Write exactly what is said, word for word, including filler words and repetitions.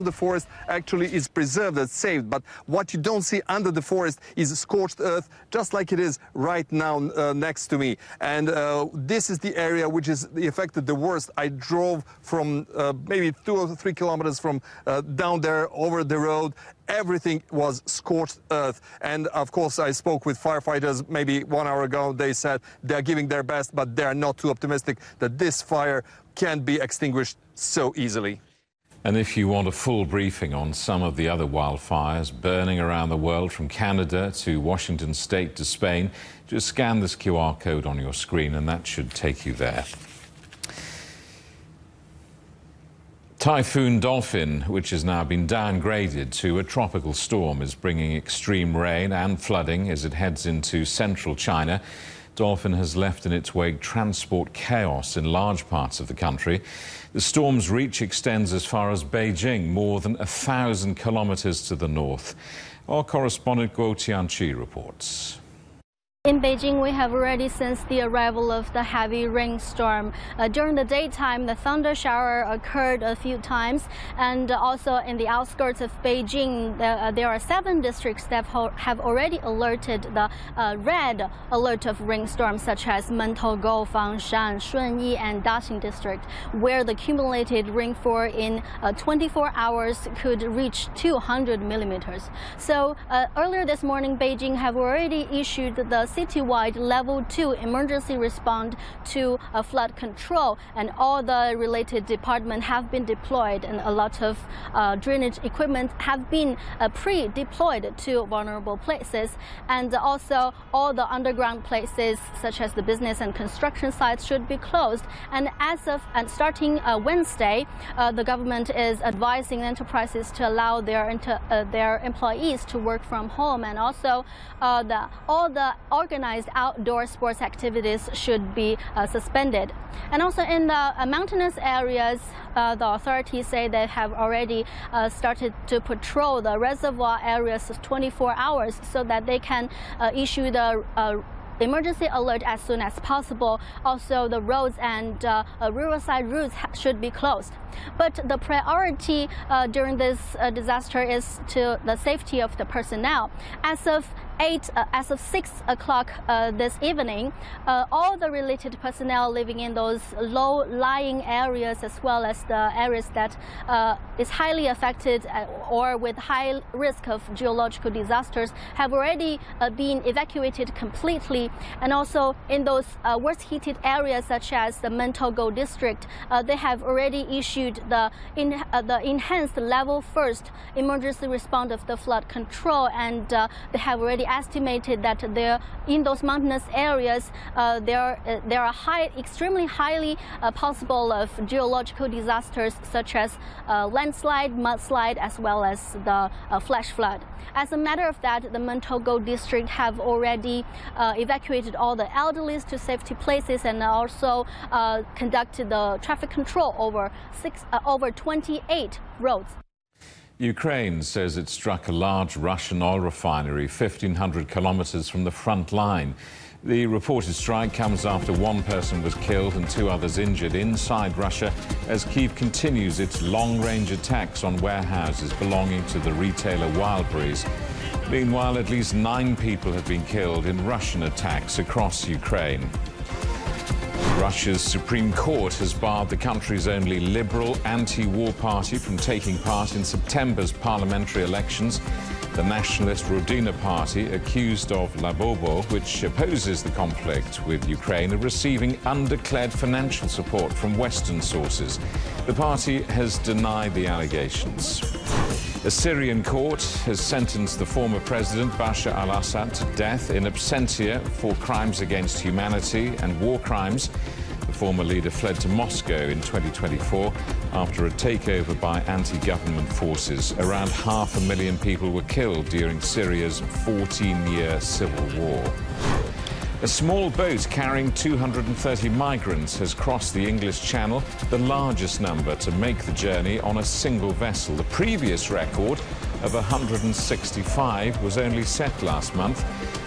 The forest actually is preserved and saved, but what you don't see under the forest is scorched earth, just like it is right now uh, next to me. And uh, this is the area which is affected the worst. I drove from uh, maybe two or three kilometers from uh, down there over the road. Everything was scorched earth. And of course, I spoke with firefighters maybe one hour ago. They said they're giving their best, but they're not too optimistic that this fire can be extinguished so easily. And if you want a full briefing on some of the other wildfires burning around the world, from Canada to Washington State to Spain, just scan this Q R code on your screen and that should take you there. Typhoon Dolphin, which has now been downgraded to a tropical storm, is bringing extreme rain and flooding as it heads into central China. Dolphin has left in its wake transport chaos in large parts of the country. The storm's reach extends as far as Beijing, more than a thousand kilometers to the north. Our correspondent Guo Tianqi reports. In Beijing, we have already sensed the arrival of the heavy rainstorm. Uh, during the daytime, the thunder shower occurred a few times, and also in the outskirts of Beijing, uh, there are seven districts that have already alerted the uh, red alert of rainstorms, such as Mentougou, Fangshan, Shunyi, and Daxing district, where the cumulated rainfall in uh, twenty-four hours could reach two hundred millimeters. So uh, earlier this morning, Beijing have already issued the citywide level two emergency response to uh, flood control, and all the related departments have been deployed, and a lot of uh, drainage equipment have been uh, pre-deployed to vulnerable places, and also all the underground places such as the business and construction sites should be closed. And as of and starting uh, Wednesday, uh, the government is advising enterprises to allow their inter, uh, their employees to work from home, and also uh, the all the organized outdoor sports activities should be uh, suspended. And also in the uh, mountainous areas, uh, the authorities say they have already uh, started to patrol the reservoir areas of twenty-four hours so that they can uh, issue the uh, emergency alert as soon as possible. Also, the roads and uh, uh, riverside routes should be closed. But the priority uh, during this uh, disaster is to the safety of the personnel. As of eight, uh, as of six o'clock uh, this evening, uh, all the related personnel living in those low-lying areas, as well as the areas that uh, is highly affected uh, or with high risk of geological disasters, have already uh, been evacuated completely. And also in those uh, worst-hit areas, such as the Mentougou district, uh, they have already issued the in, uh, the enhanced level first emergency response of the flood control, and uh, they have already estimated that there in those mountainous areas uh, there uh, there are high, extremely highly uh, possible of geological disasters such as uh, landslide, mudslide, as well as the uh, flash flood. As a matter of that, the Mentougou district have already uh, evacuated all the elderly to safety places, and also uh, conducted the traffic control over six uh, over twenty-eight roads. Ukraine says it struck a large Russian oil refinery fifteen hundred kilometers from the front line. The reported strike comes after one person was killed and two others injured inside Russia as Kyiv continues its long-range attacks on warehouses belonging to the retailer Wildberries. Meanwhile, at least nine people have been killed in Russian attacks across Ukraine. Russia's Supreme Court has barred the country's only liberal anti-war party from taking part in September's parliamentary elections. The nationalist Rodina Party, accused of Labobo, which opposes the conflict with Ukraine, of receiving undeclared financial support from Western sources. The party has denied the allegations. A Syrian court has sentenced the former president Bashar al-Assad to death in absentia for crimes against humanity and war crimes. The former leader fled to Moscow in twenty twenty-four after a takeover by anti-government forces. Around half a million people were killed during Syria's fourteen-year civil war. A small boat carrying two hundred thirty migrants has crossed the English Channel, the largest number to make the journey on a single vessel. The previous record of one hundred sixty-five was only set last month.